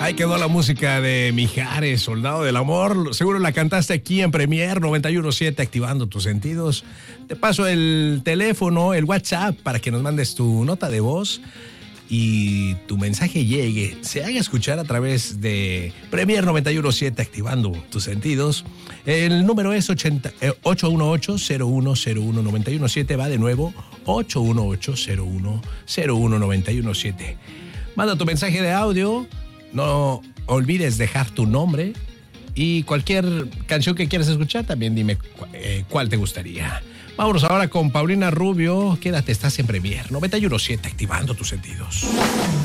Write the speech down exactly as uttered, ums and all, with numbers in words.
Ahí quedó la música de Mijares, Soldado del Amor. Seguro la cantaste aquí en Premier noventa y uno punto siete, activando tus sentidos. Te paso el teléfono, el WhatsApp, para que nos mandes tu nota de voz y tu mensaje llegue, se haga escuchar a través de Premier noventa y uno punto siete, activando tus sentidos. El número es ocho uno ocho, cero uno cero uno, nueve uno siete. Va de nuevo, ocho uno ocho, cero uno cero uno, nueve uno siete. Manda tu mensaje de audio. No olvides dejar tu nombre y cualquier canción que quieras escuchar, también dime cu- eh, cuál te gustaría. Vámonos ahora con Paulina Rubio. Quédate, estás en Premier noventa y uno punto siete, activando tus sentidos.